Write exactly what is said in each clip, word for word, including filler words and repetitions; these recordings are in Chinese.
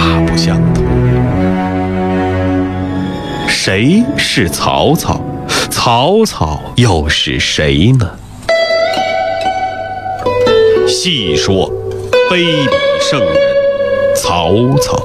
大不相同。谁是曹操？曹操又是谁呢？细说卑鄙圣人曹操。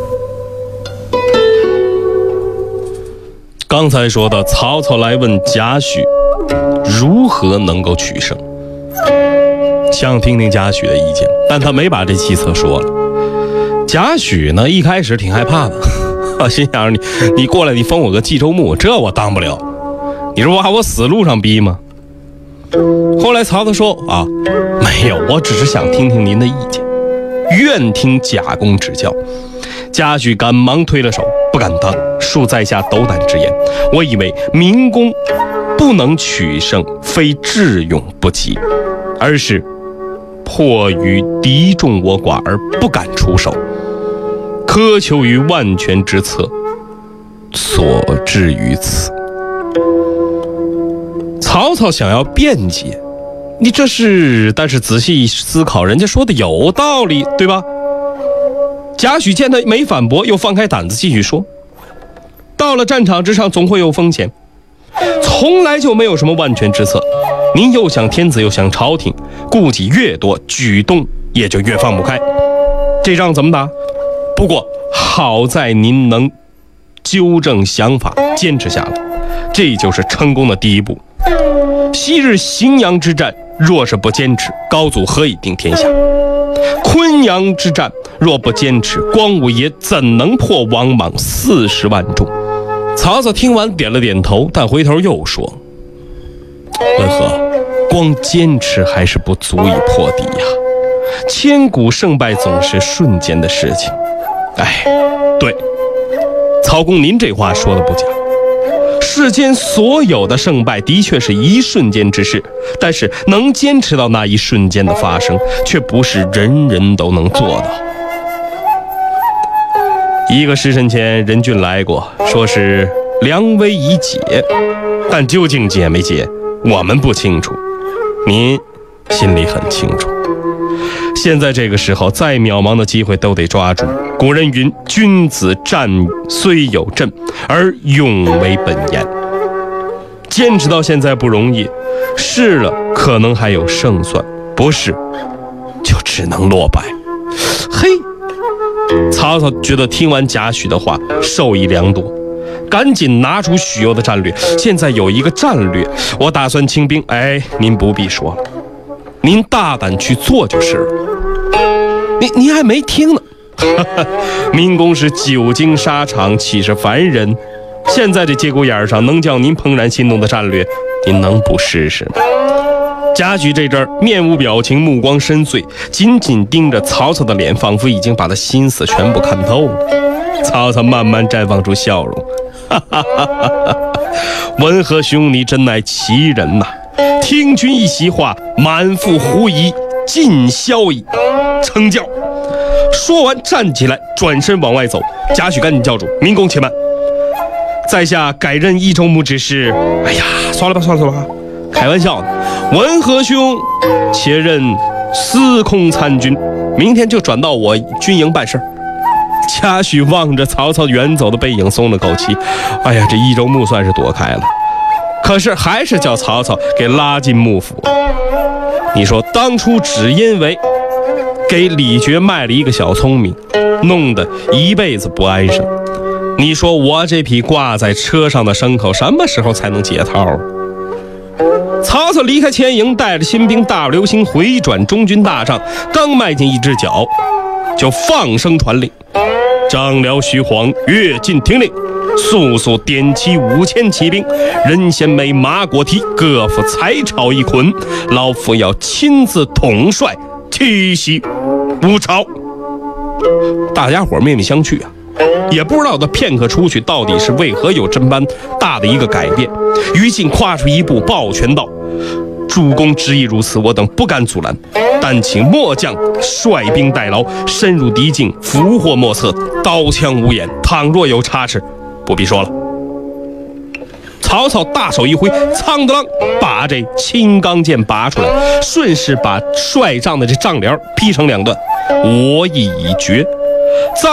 刚才说到曹操来问贾诩如何能够取胜，想听听贾诩的意见，但他没把这计策说了。贾诩呢，一开始挺害怕的，心想你你过来你封我个冀州牧，这我当不了，你说把我死路上逼吗？后来曹操说啊，没有，我只是想听听您的意见，愿听贾公指教。贾诩赶忙推了手，不敢当，恕在下斗胆直言，我以为明公不能取胜，非智勇不及，而是迫于敌众我寡而不敢出手，苛求于万全之策，所至于此。曹操想要辩解，你这是，但是仔细思考，人家说的有道理，对吧？贾诩见他没反驳，又放开胆子继续说，到了战场之上总会有风险，从来就没有什么万全之策，您又想天子又想朝廷，顾忌越多，举动也就越放不开，这仗怎么打？不过好在您能纠正想法，坚持下来，这就是成功的第一步。昔日荥阳之战，若是不坚持，高祖何以定天下？昆阳之战若不坚持，光武爷怎能破王莽四十万众？曹操听完点了点头，但回头又说，文和，光坚持还是不足以破敌呀，千古胜败总是瞬间的事情。哎，对，曹公您这话说的不假，世间所有的胜败的确是一瞬间之事，但是能坚持到那一瞬间的发生，却不是人人都能做到。一个时辰前，任俊来过，说是梁威已解，但究竟解没解，我们不清楚，您心里很清楚。现在这个时候，再渺茫的机会都得抓住。古人云，君子战虽有阵，而勇为本焉。坚持到现在不容易，试了可能还有胜算，不是就只能落败。嘿，曹操觉得听完贾诩的话受益良多，赶紧拿出许攸的战略。现在有一个战略，我打算清兵。哎，您不必说了，您大胆去做就是了。您您还没听呢，明公是久经沙场，岂是凡人？现在这节骨眼上，能叫您怦然心动的战略，您能不试试吗？贾诩这阵儿面无表情，目光深邃，紧紧盯着曹操的脸，仿佛已经把他心思全部看透了。曹操慢慢绽放出笑容，哈哈哈哈哈！文和兄，你真乃奇人呐！听君一席话，满腹狐疑尽消矣。称教。说完站起来，转身往外走。贾诩赶紧叫住：“明公且慢，在下改任益州牧之事。”哎呀，算了吧，算了算了吧，开玩笑呢。文和兄，且任司空参军，明天就转到我军营办事。贾诩望着曹操远走的背影，松了口气。哎呀，这益州牧算是躲开了，可是还是叫曹操给拉进幕府。你说当初只因为给李傕卖了一个小聪明，弄得一辈子不安生。你说我这匹挂在车上的牲口什么时候才能解套啊？曹操离开前营，带着新兵大流星回转中军大帐，刚迈进一只脚，就放声传令：张辽、徐晃跃进听令，速速点齐五千骑兵，任贤美、马果提各府柴草一捆，老夫要亲自统帅七袭五朝。大家伙面面相觑啊，也不知道他片刻出去到底是为何有这般大的一个改变。于禁跨出一步，抱拳道：“主公之意如此，我等不敢阻拦，但请末将率兵代劳，深入敌境，俘获莫测，刀枪无眼。倘若有差池，不必说了。”曹操大手一挥，苍当啷把这青钢剑拔出来，顺势把帅帐的这帐帘劈成两段。我意已决，